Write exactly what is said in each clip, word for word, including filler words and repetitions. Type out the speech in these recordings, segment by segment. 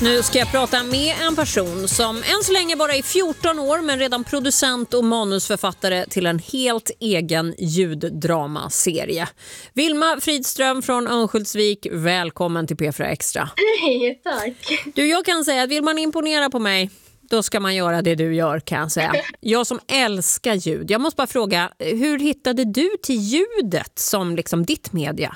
Nu ska jag prata med en person som än så länge bara är fjorton år men redan producent och manusförfattare till en helt egen ljuddramaserie. Vilma Fridström från Örnsköldsvik, välkommen till P fyra Extra. Hej, tack. Du, jag kan säga att vill man imponera på mig, då ska man göra det du gör, kan jag säga. Jag som älskar ljud. Jag måste bara fråga, hur hittade du till ljudet som liksom ditt media?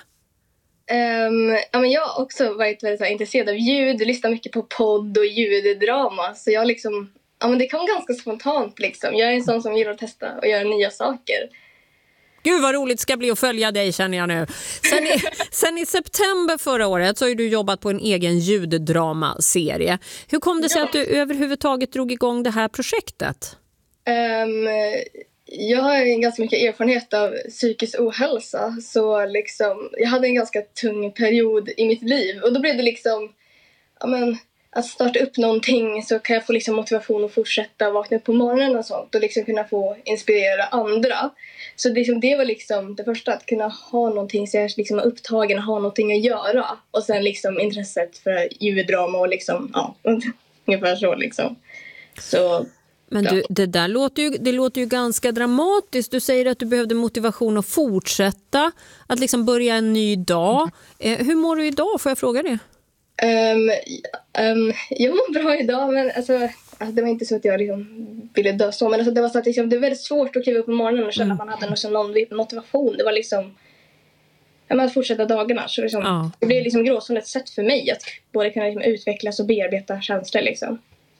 Um, ja, men jag har också varit väldigt så här, intresserad av ljud, lyssnar mycket på podd och ljuddrama. Så jag liksom, ja, men det kom ganska spontant liksom. Jag är en sån som gillar att testa och göra nya saker. Gud vad roligt ska bli att följa dig, känner jag nu. Sen i, sen i september förra året så har du jobbat på en egen ljuddramaserie. Hur kom det sig Ja. att du överhuvudtaget drog igång det här projektet? Um, jag har ganska mycket erfarenhet av psykisk ohälsa. Så liksom, jag hade en ganska tung period i mitt liv. Och då blev det liksom, ja, men, att starta upp någonting så kan jag få liksom motivation att fortsätta vakna upp på morgonen och sånt. Och liksom kunna få inspirera andra. Så det, liksom, det var liksom det första, att kunna ha någonting så jag liksom är upptagen och ha någonting att göra. Och sen liksom intresset för ljuddrama och liksom, ja, ungefär så liksom. Så... Men du, det där låter ju, det låter ju ganska dramatiskt. Du säger att du behövde motivation att fortsätta, att liksom börja en ny dag. Eh, hur mår du idag, får jag fråga det? Um, um, jag mår bra idag, men alltså, alltså, det var inte så att jag liksom ville dö så. Men alltså, det var så att liksom, det var väldigt svårt att kliva upp på morgonen och känna mm. att man hade liksom någon motivation. Det var liksom ja, att fortsätta dagarna. Så liksom, ja. Det blev liksom gråzonligt sätt för mig att både kunna liksom utvecklas och bearbeta känslor liksom.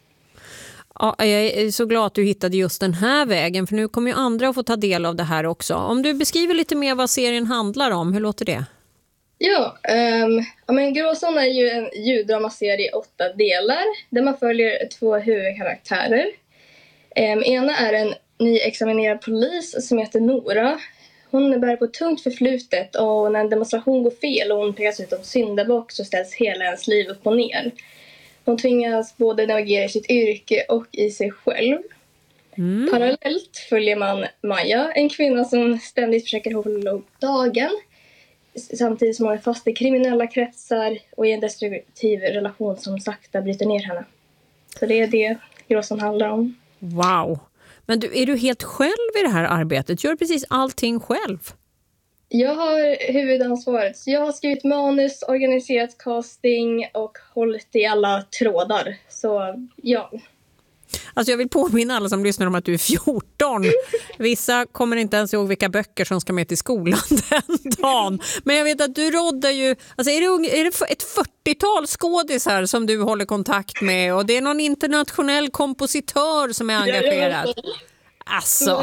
Ja, jag är så glad att du hittade just den här vägen, för nu kommer ju andra att få ta del av det här också. Om du beskriver lite mer vad serien handlar om, hur låter det? Ja, um, ja men Gråzon är ju en ljuddramaserie i åtta delar där man följer två huvudkaraktärer. Um, ena är en nyexaminerad polis som heter Nora. Hon bär på tungt förflutet och när en demonstration går fel och hon pekas ut som syndabock så ställs hela ens liv upp och ner. Hon tvingas både navigera i sitt yrke och i sig själv. Mm. Parallellt följer man Maja, en kvinna som ständigt försöker hålla upp dagen. Samtidigt som hon är fast i kriminella kretsar och i en destruktiv relation som sakta bryter ner henne. Så det är det Gråzon handlar om. Wow! Men du, är du helt själv i det här arbetet? Gör du precis allting själv? Jag har huvudansvaret. Jag har skrivit manus, organiserat casting och hållit i alla trådar. Så ja. Alltså jag vill påminna alla som lyssnar om att du är fjorton. Vissa kommer inte ens ihåg vilka böcker som ska med till skolan den dagen. Men jag vet att du råddar ju... Alltså är det, är det ett fyrtiotal skådisar som du håller kontakt med? Och det är någon internationell kompositör som är engagerad. Alltså...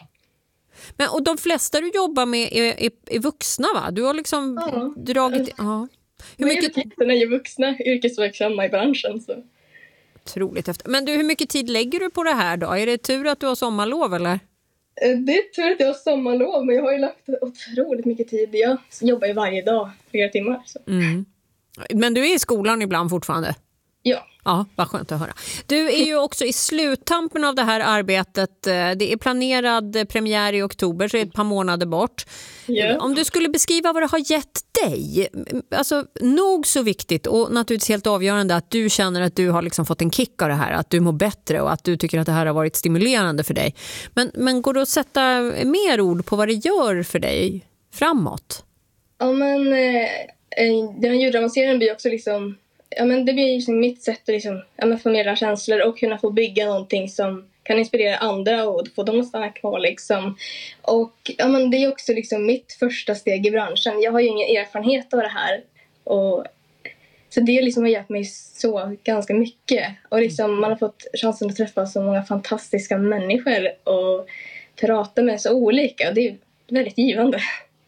Men, och de flesta du jobbar med är, är, är vuxna, va? Du har liksom ja. dragit... Ja. Hur mycket tid är ju vuxna yrkesverksamma i branschen? Så. Otroligt efter. Men du, hur mycket tid lägger du på det här då? Är det tur att du har sommarlov, eller? Det är tur att jag har sommarlov, men jag har ju lagt otroligt mycket tid. Jag jobbar ju varje dag, flera timmar. Så. Mm. Men du är i skolan ibland fortfarande? Ja. Ja, vad skönt att höra. Du är ju också i sluttampen av det här arbetet. Det är planerad premiär i oktober, så är det ett par månader bort. Yeah. Om du skulle beskriva vad det har gett dig, alltså nog så viktigt och naturligtvis helt avgörande att du känner att du har liksom fått en kick av det här, att du mår bättre och att du tycker att det här har varit stimulerande för dig. Men, men går det att sätta mer ord på vad det gör för dig framåt? Ja, men eh, den här ljuddramaserien blir också liksom ja, men det blir liksom mitt sätt att liksom, ja, men förmedla känslor och kunna få bygga någonting som kan inspirera andra och få dem att stanna kvar. Liksom. Och ja, men det är också liksom mitt första steg i branschen. Jag har ju ingen erfarenhet av det här. Och, så det liksom har hjälpt mig så ganska mycket. Och liksom, man har fått chansen att träffa så många fantastiska människor och prata med så olika. Och det är väldigt givande.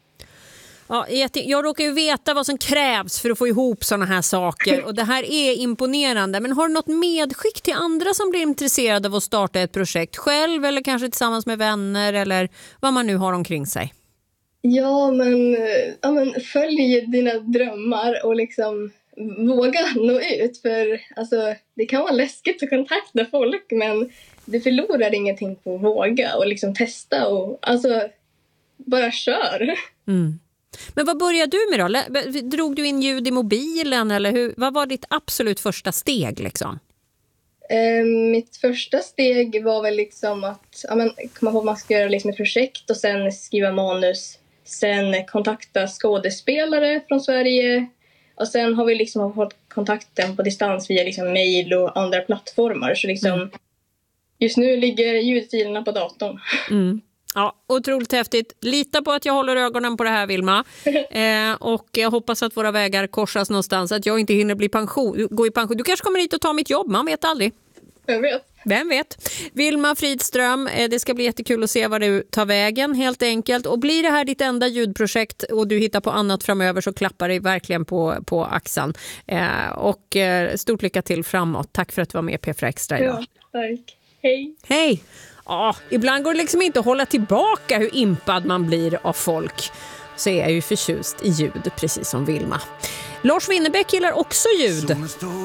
Ja, jag råkar ju veta vad som krävs för att få ihop såna här saker och det här är imponerande. Men har du något medskick till andra som blir intresserade av att starta ett projekt själv eller kanske tillsammans med vänner eller vad man nu har omkring sig? Ja, men, ja, men följ dina drömmar och liksom våga nå ut. För alltså, det kan vara läskigt att kontakta folk, men du förlorar ingenting på att våga och liksom testa och alltså bara kör. Mm. Men vad började du med då? Drog du in ljud i mobilen eller hur, vad var ditt absolut första steg liksom? Eh, mitt första steg var väl liksom att ja, men, komma ihåg att man ska göra liksom ett projekt och sen skriva manus. Sen kontakta skådespelare från Sverige. Och sen har vi liksom fått kontakten på distans via liksom mejl och andra plattformar. Så liksom, mm. just nu ligger ljudfilerna på datorn. Mm. Ja, otroligt häftigt. Lita på att jag håller ögonen på det här, Vilma. Eh, och jag hoppas att våra vägar korsas någonstans. Att jag inte hinner bli pension, gå i pension. Du kanske kommer hit och ta mitt jobb, man vet aldrig. Vem vet? Vem vet? Vilma Fridström, eh, det ska bli jättekul att se vad du tar vägen helt enkelt. Och blir det här ditt enda ljudprojekt och du hittar på annat framöver så klappar dig verkligen på, på axeln. Eh, och eh, stort lycka till framåt. Tack för att du var med i P fyra Extra idag. Ja, tack. Hej. Hej. Ja, ibland går det liksom inte att hålla tillbaka hur impad man blir av folk. Så är jag ju förtjust i ljud, precis som Vilma. Lars Winnerbäck gillar också ljud.